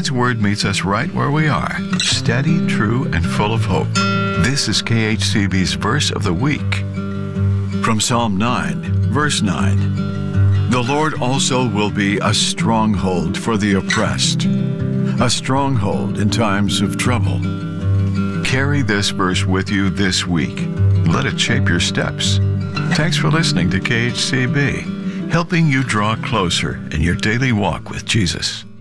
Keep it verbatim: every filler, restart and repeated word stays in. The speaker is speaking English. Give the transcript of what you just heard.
God's Word meets us right where we are, steady, true, and full of hope. This is K H C B's Verse of the Week. From Psalm nine, verse nine. The Lord also will be a stronghold for the oppressed, a stronghold in times of trouble. Carry this verse with you this week. Let it shape your steps. Thanks for listening to K H C B, helping you draw closer in your daily walk with Jesus.